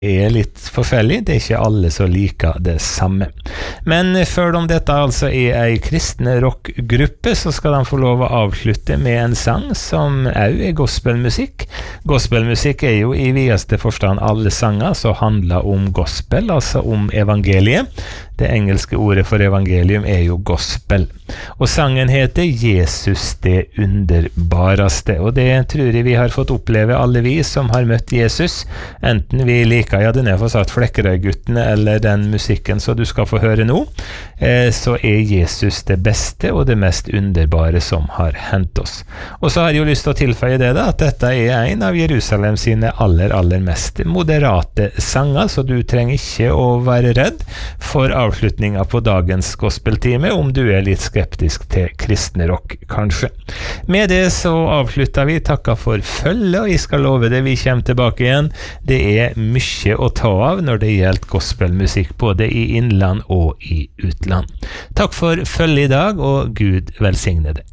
litt forskjellig, det ikke alle som liker det samme. Men før om dette altså en kristne rockgruppe, så skal de få lov å avslutte med en sang som også gospelmusikk. Gospelmusikk jo i videste forstand alle sanger som handler om gospel, altså om evangeliet. Det engelske ordet for evangelium jo gospel. Og sangen heter Jesus det underbareste, og det tror jeg vi har fått oppleve alle vi som har møtt Jesus, enten vi liker, ja, den for sagt Flekkerøy-guttene eller den musikken som du skal få høre nå, så Jesus det beste og det mest underbare som har hendt oss. Og så har jeg jo lyst til å tilføye det da, at dette en av Jerusalem sine aller mest moderate sanger, så du trenger ikke å være redd for avslutningen på dagens gospeltime, om du litt skeptisk til kristne rock, kanskje. Med det så avslutter vi, takker for følge, og jeg skal love det, vi kommer tilbake igjen. Det mye å ta av når det gjelder gospelmusikk, både i innland og i utland. Takk for følge i dag, og Gud velsigne det.